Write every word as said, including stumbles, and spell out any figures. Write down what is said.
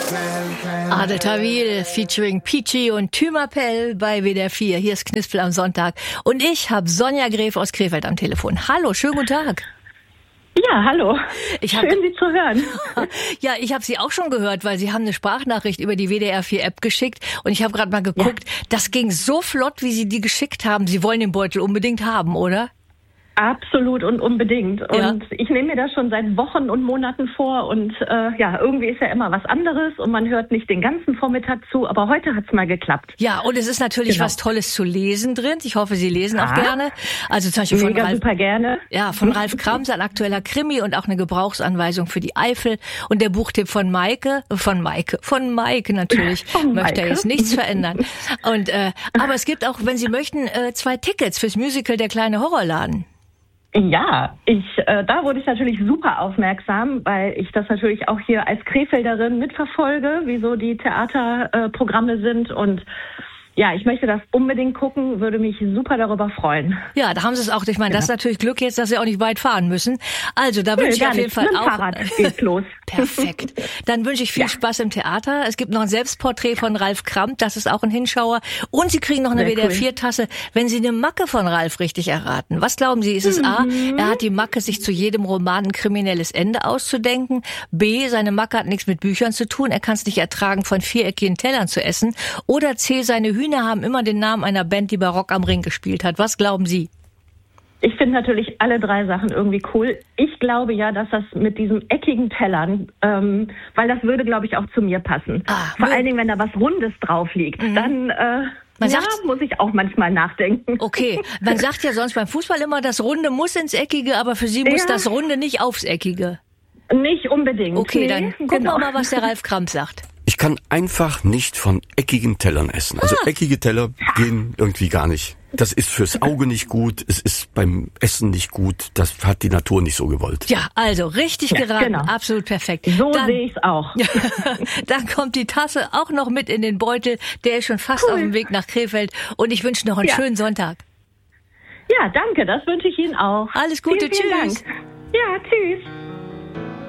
Adel Tawil featuring Peachy und Tümapel bei W D R vier. Hier ist Knispel am Sonntag. Und ich habe Sonja Gref aus Krefeld am Telefon. Hallo, schönen guten Tag. Ja, hallo. Ich hab, Schön, Sie zu hören. Ja, ich habe Sie auch schon gehört, weil Sie haben eine Sprachnachricht über die W D R vier App geschickt. Und ich habe gerade mal geguckt, ja. Das ging so flott, wie Sie die geschickt haben. Sie wollen den Beutel unbedingt haben, oder? Absolut und unbedingt. Und ja. ich nehme mir das schon seit Wochen und Monaten vor. Und äh, ja, irgendwie ist ja immer was anderes und man hört nicht den ganzen Vormittag zu. Aber heute hat's mal geklappt. Ja, und es ist natürlich genau. was Tolles zu lesen drin. Ich hoffe, Sie lesen ja. auch gerne. Also zum Beispiel von Mega, Ralf, super gerne. Ja, von Ralf Krams, ein aktueller Krimi und auch eine Gebrauchsanweisung für die Eifel. Und der Buchtipp von Maike, von Maike, von Maike natürlich. Von möchte Maike. er jetzt nichts verändern. Und äh, aber es gibt auch, wenn Sie möchten, äh, zwei Tickets fürs Musical Der kleine Horrorladen. Ja, ich, äh, da wurde ich natürlich super aufmerksam, weil ich das natürlich auch hier als Krefelderin mitverfolge, wie so die Theaterprogramme äh, sind und ja, ich möchte das unbedingt gucken, würde mich super darüber freuen. Ja, da haben Sie es auch. Ich meine, das ist natürlich Glück jetzt, dass Sie auch nicht weit fahren müssen. Also, da wünsche ich auf jeden Fall Mit dem auch... Fahrrad geht's los. Perfekt. Dann wünsche ich viel ja. Spaß im Theater. Es gibt noch ein Selbstporträt von Ralf Kramp, das ist auch ein Hinschauer. Und Sie kriegen noch eine Sehr W D R vier Tasse, wenn Sie eine Macke von Ralf richtig erraten. Was glauben Sie, ist es mhm. A, er hat die Macke, sich zu jedem Roman ein kriminelles Ende auszudenken. B, seine Macke hat nichts mit Büchern zu tun. Er kann es nicht ertragen, von viereckigen Tellern zu essen. Oder C, seine Hühner haben immer den Namen einer Band, die bei Rock am Ring gespielt hat. Was glauben Sie? Ich finde natürlich alle drei Sachen irgendwie cool. Ich glaube ja, dass das mit diesen eckigen Tellern, ähm, weil das würde, glaube ich, auch zu mir passen. Ah, Vor allen Dingen, wenn da was Rundes drauf liegt, mhm. dann äh, man ja, sagt, muss ich auch manchmal nachdenken. Okay, man sagt ja sonst beim Fußball immer, das Runde muss ins Eckige, aber für Sie muss ja. das Runde nicht aufs Eckige. Nicht unbedingt. Okay, nee, dann gucken genau. wir mal, was der Ralf Kramp sagt. Ich kann einfach nicht von eckigen Tellern essen. Also ah. eckige Teller gehen irgendwie gar nicht. Das ist fürs Auge nicht gut, es ist beim Essen nicht gut, das hat die Natur nicht so gewollt. Ja, also richtig ja, geraten, genau. absolut perfekt. So sehe ich es auch. Dann kommt die Tasse auch noch mit in den Beutel, der ist schon fast cool. auf dem Weg nach Krefeld und ich wünsche noch einen ja. schönen Sonntag. Ja, danke, das wünsche ich Ihnen auch. Alles Gute, vielen, vielen tschüss. Dank. Ja, tschüss.